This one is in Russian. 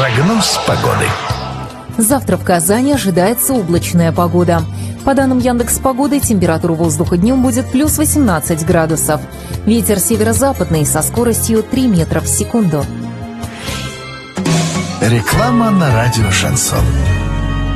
Прогноз погоды. Завтра в Казани ожидается облачная погода. По данным Яндекс.Погоды, температура воздуха днем будет плюс 18 градусов. Ветер северо-западный со скоростью 3 метра в секунду. Реклама на радио «Шансон».